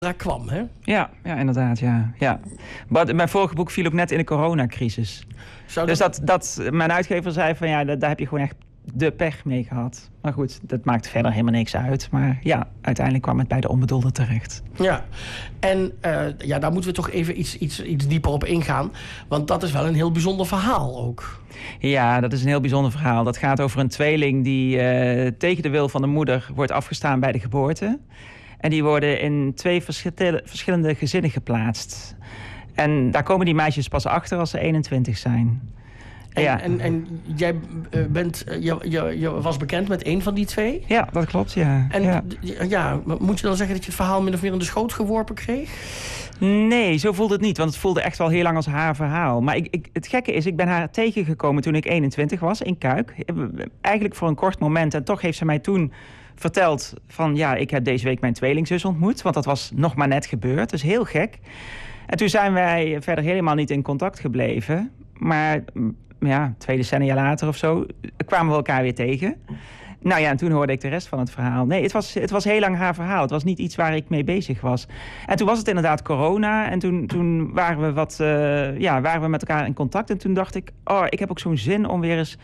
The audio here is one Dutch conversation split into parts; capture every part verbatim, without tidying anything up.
kwam, hè? Ja, ja inderdaad, ja. ja. Maar mijn vorige boek viel ook net in de coronacrisis. Zou dat... Dus dat, dat mijn uitgever zei van ja, daar heb je gewoon echt de pech mee gehad. Maar goed, dat maakt verder helemaal niks uit. Maar ja, uiteindelijk kwam het bij de onbedoelde terecht. Ja, en uh, ja, daar moeten we toch even iets, iets, iets dieper op ingaan. Want dat is wel een heel bijzonder verhaal ook. Ja, dat is een heel bijzonder verhaal. Dat gaat over een tweeling die uh, tegen de wil van de moeder wordt afgestaan bij de geboorte. En die worden in twee verschillende gezinnen geplaatst. En daar komen die meisjes pas achter als ze eenentwintig zijn. En, ja. en, en jij bent, je, je, je was bekend met één van die twee? Ja, dat klopt, ja. En ja. ja, moet je dan zeggen dat je het verhaal min of meer in de schoot geworpen kreeg? Nee, zo voelde het niet. Want het voelde echt wel heel lang als haar verhaal. Maar ik, ik, het gekke is, ik ben haar tegengekomen toen ik eenentwintig was in Kuik. Eigenlijk voor een kort moment. En toch heeft ze mij toen verteld van ja, ik heb deze week mijn tweelingzus ontmoet. Want dat was nog maar net gebeurd. Dus heel gek. En toen zijn wij verder helemaal niet in contact gebleven. Maar ja, twee decennia later of zo kwamen we elkaar weer tegen. Nou ja, en toen hoorde ik de rest van het verhaal. Nee, het was, het was heel lang haar verhaal. Het was niet iets waar ik mee bezig was. En toen was het inderdaad corona. En toen, toen waren, we wat, uh, ja, waren we met elkaar in contact. En toen dacht ik, oh, ik heb ook zo'n zin om weer eens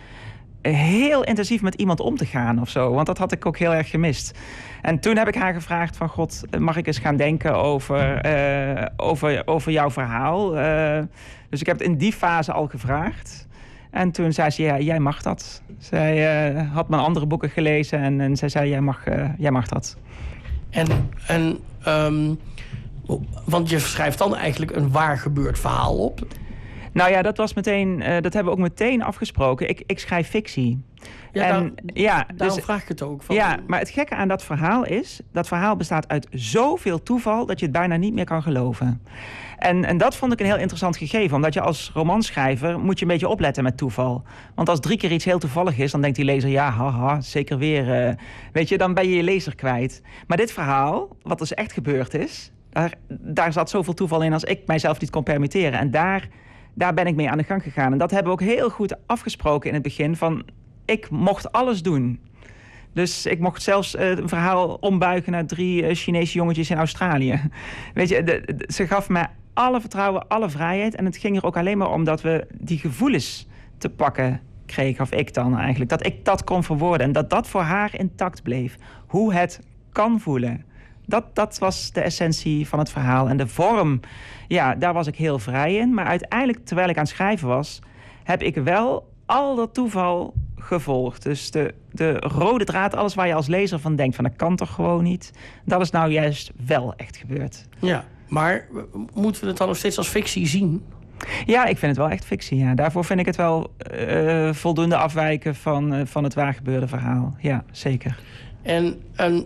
heel intensief met iemand om te gaan of zo. Want dat had ik ook heel erg gemist. En toen heb ik haar gevraagd van God, mag ik eens gaan denken over, uh, over, over jouw verhaal? Uh, dus ik heb het in die fase al gevraagd. En toen zei ze, ja, jij mag dat. Zij uh, had mijn andere boeken gelezen en, en zij zei, jij mag, uh, jij mag dat. En, en um, want je schrijft dan eigenlijk een waar gebeurd verhaal op? Nou ja, dat was meteen, uh, dat hebben we ook meteen afgesproken. Ik, ik schrijf fictie. Ja, en, daar, ja, daarom dus, vraag ik het ook. Van... Ja, maar het gekke aan dat verhaal is, dat verhaal bestaat uit zoveel toeval dat je het bijna niet meer kan geloven. En, en dat vond ik een heel interessant gegeven. Omdat je als romanschrijver moet je een beetje opletten met toeval. Want als drie keer iets heel toevallig is, dan denkt die lezer, ja, haha, zeker weer. Uh, weet je, dan ben je je lezer kwijt. Maar dit verhaal, wat dus echt gebeurd is, daar, daar zat zoveel toeval in als ik mijzelf niet kon permitteren. En daar, daar ben ik mee aan de gang gegaan. En dat hebben we ook heel goed afgesproken in het begin van, ik mocht alles doen. Dus ik mocht zelfs uh, een verhaal ombuigen naar drie uh, Chinese jongetjes in Australië. Weet je, de, de, ze gaf mij alle vertrouwen, alle vrijheid. En het ging er ook alleen maar om dat we die gevoelens te pakken kregen. Of ik dan eigenlijk. Dat ik dat kon verwoorden. En dat dat voor haar intact bleef. Hoe het kan voelen. Dat, dat was de essentie van het verhaal. En de vorm, ja, daar was ik heel vrij in. Maar uiteindelijk, terwijl ik aan het schrijven was, heb ik wel al dat toeval gevolgd. Dus de, de rode draad, alles waar je als lezer van denkt, van dat kan toch gewoon niet. Dat is nou juist wel echt gebeurd. Ja, maar moeten we het dan nog steeds als fictie zien? Ja, ik vind het wel echt fictie, ja. Daarvoor vind ik het wel uh, voldoende afwijken van, uh, van het waargebeurde verhaal. Ja, zeker. En, en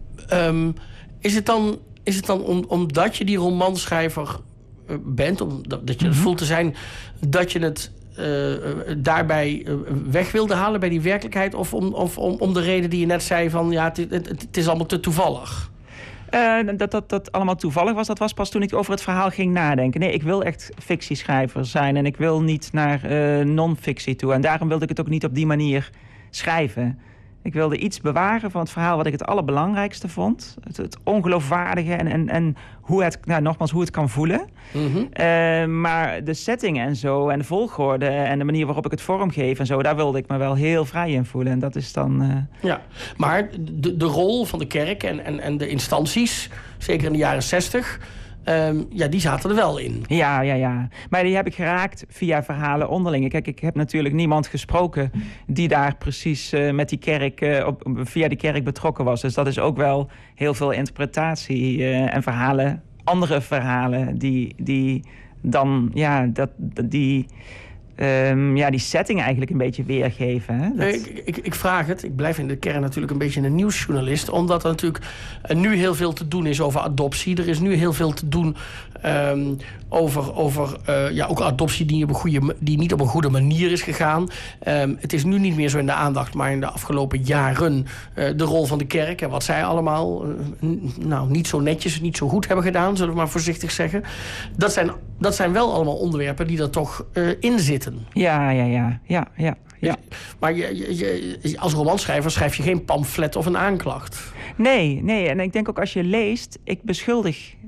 um, is het dan, is het dan om, omdat je die romanschrijver uh, bent, omdat dat je het mm-hmm. voelt te zijn, dat je het Uh, daarbij uh, weg wilde halen bij die werkelijkheid? Of om, of om, om de reden die je net zei van ja, het, het, het is allemaal te toevallig? Uh, dat, dat dat allemaal toevallig was, dat was pas toen ik over het verhaal ging nadenken. Nee, ik wil echt fictieschrijver zijn en ik wil niet naar uh, non-fictie toe. En daarom wilde ik het ook niet op die manier schrijven. Ik wilde iets bewaren van het verhaal wat ik het allerbelangrijkste vond. Het, het ongeloofwaardige en, en, en hoe het, nou, nogmaals, hoe het kan voelen. Mm-hmm. Uh, maar de setting en zo en de volgorde en de manier waarop ik het vormgeef en zo, daar wilde ik me wel heel vrij in voelen. En dat is dan... Uh... Ja, maar de, de rol van de kerk en, en, en de instanties, zeker in de jaren zestig... Um, ja, die zaten er wel in. Ja, ja, ja. Maar die heb ik geraakt via verhalen onderling. Kijk, ik heb natuurlijk niemand gesproken die daar precies uh, met die kerk, uh, op, via die kerk betrokken was. Dus dat is ook wel heel veel interpretatie uh, en verhalen, andere verhalen die, die dan, ja, dat, die... Um, ja, die setting eigenlijk een beetje weergeven. Hè? Dat... Nee, ik, ik, ik vraag het. Ik blijf in de kern natuurlijk een beetje een nieuwsjournalist. Omdat er natuurlijk uh, nu heel veel te doen is over adoptie. Er is nu heel veel te doen um, over, over uh, ja, ook adoptie die, op een goede, die niet op een goede manier is gegaan. Um, het is nu niet meer zo in de aandacht, maar in de afgelopen jaren uh, de rol van de kerk en wat zij allemaal uh, n- nou, niet zo netjes, niet zo goed hebben gedaan, zullen we maar voorzichtig zeggen. Dat zijn, dat zijn wel allemaal onderwerpen die er toch uh, in zitten. Ja, ja, ja, ja, ja, Ja. Maar je, je, je, als romanschrijver schrijf je geen pamflet of een aanklacht. Nee, nee. En ik denk ook als je leest, ik beschuldig